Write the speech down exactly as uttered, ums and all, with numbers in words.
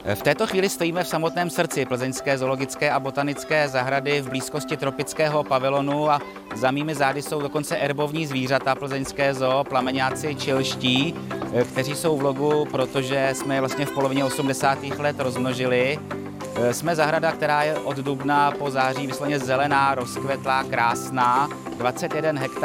V této chvíli stojíme v samotném srdci Plzeňské zoologické a botanické zahrady v blízkosti tropického pavilonu a za mými zády jsou dokonce erbovní zvířata Plzeňské zoo, plameňáci čilští, kteří jsou v logu, protože jsme je vlastně v polovině osmdesátých let rozmnožili. Jsme zahrada, která je od dubna po září vysloveně zelená, rozkvetlá, krásná, dvacet jeden hektarů.